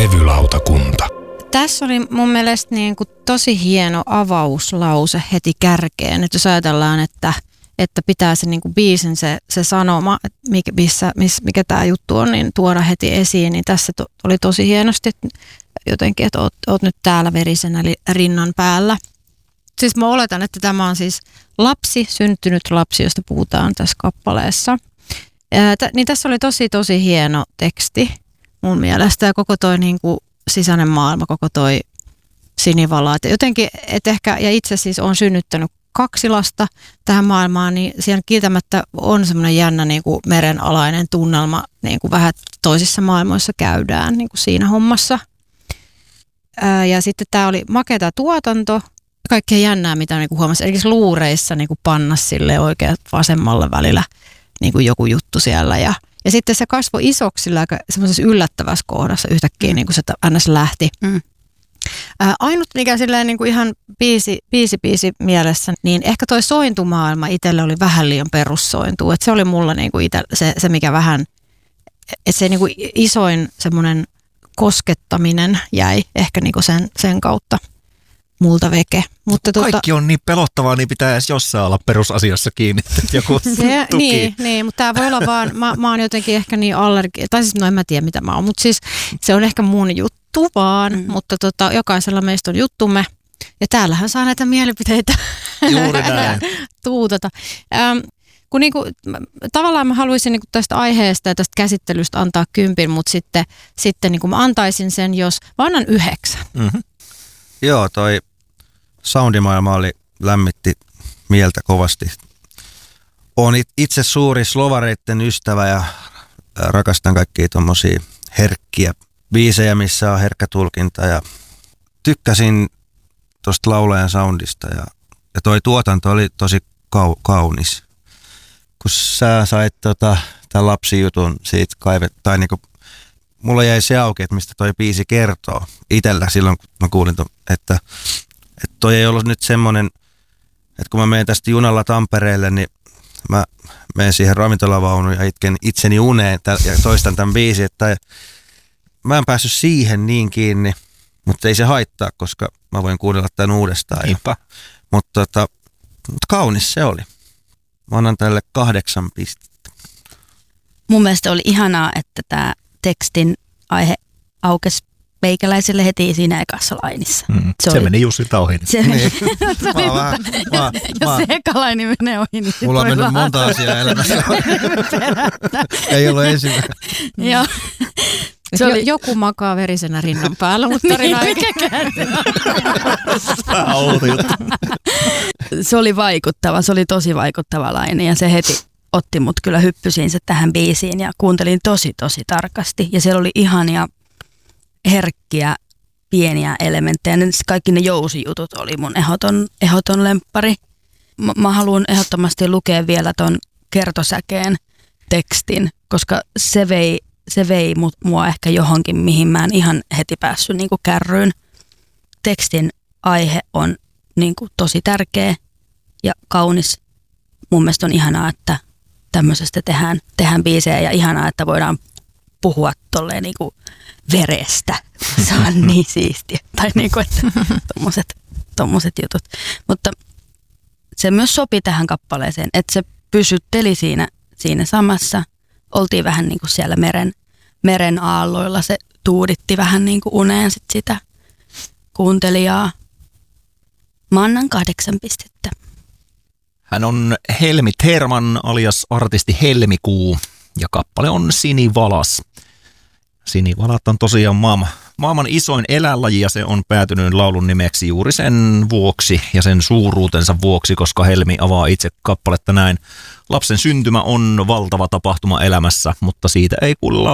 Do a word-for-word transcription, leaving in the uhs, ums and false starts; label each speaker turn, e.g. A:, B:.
A: Levylautakunta.
B: Tässä oli mun mielestä niin kuin tosi hieno avauslause heti kärkeen, että jos ajatellaan, että, että pitää se niin kuin biisin se, se sanoma, mikä, missä, missä, mikä tämä juttu on, niin tuoda heti esiin, niin tässä to, oli tosi hienosti että jotenkin, että oot, oot nyt täällä verisenä eli rinnan päällä. Siis mä oletan, että tämä on siis lapsi, syntynyt lapsi, josta puhutaan tässä kappaleessa. Ää, t- niin tässä oli tosi tosi hieno teksti mun mielestä ja koko toi niin kuin sisäinen maailma, koko toi sinivala. Et jotenkin, et ehkä, ja itse siis on synnyttänyt kaksi lasta tähän maailmaan, niin siellä kieltämättä on semmoinen jännä niin kuin merenalainen tunnelma, niin kuin vähän toisissa maailmoissa käydään niin kuin siinä hommassa. Ää, ja sitten tämä oli makeata tuotanto, kaikkea jännää, mitä niin kuin huomasi, eli luureissa niin kuin panna sille oikein vasemmalla välillä niin kuin joku juttu siellä ja Ja sitten se kasvoi isoksi sillä aika semmoisessa yllättävässä kohdassa yhtäkkiä, niin kuin se ns. Lähti. Mm. Ää, ainut, mikä silleen niin kuin ihan biisi, biisi, biisi mielessä, niin ehkä toi sointumaailma itselle oli vähän liian perussointu. Että se oli mulla niin kuin ite, se, se, mikä vähän, että se niin kuin isoin semmoinen koskettaminen jäi ehkä niin kuin sen, sen kautta multa veke. Mutta
C: kaikki
B: tuota,
C: on niin pelottavaa, niin pitää edes jossain olla perusasiassa kiinni, joku
B: se,
C: tuki.
B: Niin, niin, mutta tämä voi olla vaan, mä, mä oon jotenkin ehkä niin allergi, tai siis no en mä tiedä mitä mä oon, mutta siis se on ehkä mun juttu vaan, mm. mutta tota, jokaisella meistä on juttumme, ja täällähän saa näitä mielipiteitä
C: Juuri näin.
B: tuutata. Ähm, kun niinku, tavallaan mä haluaisin niinku tästä aiheesta ja tästä käsittelystä antaa kympin, mutta sitten, sitten niinku mä antaisin sen, jos mä annan yhdeksän.
D: Mm-hmm. Joo, toi soundimaailma oli, lämmitti mieltä kovasti. Olen itse suuri slovareitten ystävä ja rakastan kaikkia tommosia herkkiä biisejä, missä on herkkä tulkinta. Ja tykkäsin tosta laulajan soundista ja, ja toi tuotanto oli tosi kau, kaunis. Kun sä sait tota, tämän lapsijutun siitä kaivet, tai niinku, mulla jäi se auki, että mistä toi biisi kertoo itsellä silloin, kun mä kuulin, to, että Että toi ei ollut nyt semmoinen, että kun mä menen tästä junalla Tampereelle, niin mä menen siihen ravintolavaunuun ja itken itseni uneen ja toistan tämän biisin. Että mä en päässyt siihen niin kiinni, mutta ei se haittaa, koska mä voin kuunnella tämän uudestaan. Ja, mutta, tota, mutta kaunis se oli. Mä annan tälle kahdeksan pistettä.
E: Mun mielestä oli ihanaa, että tämä tekstin aihe aukesi meikäläiselle heti siinä ekassa lainissa.
C: Mm, se, se oli, meni Jussilta ohi.
E: Se meni, niin. se oli, mä, mä, mä, jos mä, se eka laini menee ohi, niin
D: mulla on mennyt monta asiaa elämässä. Ei ollut ensimmäinen.
B: Joo. Se oli, joku makaa verisenä rinnan päällä, mutta tarina ei mikään.
E: Se oli vaikuttava, se oli tosi vaikuttava laini ja se heti otti mut kyllä hyppysiinsä tähän biisiin ja kuuntelin tosi tosi tarkasti. Ja siellä oli ihania herkkiä, pieniä elementtejä. Kaikki ne jousijutut oli mun ehdoton, ehdoton lemppari. Mä, mä haluan ehdottomasti lukea vielä ton kertosäkeen tekstin, koska se vei, se vei mua ehkä johonkin, mihin mä en ihan heti päässyt niin kuin kärryyn. Tekstin aihe on niin kuin tosi tärkeä ja kaunis. Mun mielestä on ihanaa, että tämmöisestä tehdään, tehdään biisejä ja ihanaa, että voidaan puhua tolleen niin kuin verestä. Se on niin siistiä. Tai niin kuin, että tommoset, tommoset jutut. Mutta se myös sopi tähän kappaleeseen, että se pysytteli siinä, siinä samassa. Oltiin vähän niin kuin siellä meren, meren aalloilla. Se tuuditti vähän niin kuin uneen sit sitä kuuntelijaa. Mä annan kahdeksan pistettä.
C: Hän on Helmi Terman alias artisti Helmikuu ja kappale on Sinivalas. Sinivalat on tosiaan maailman, maailman isoin eläinlaji ja se on päätynyt laulun nimeksi juuri sen vuoksi ja sen suuruutensa vuoksi, koska Helmi avaa itse kappaletta näin. Lapsen syntymä on valtava tapahtuma elämässä, mutta siitä ei kuule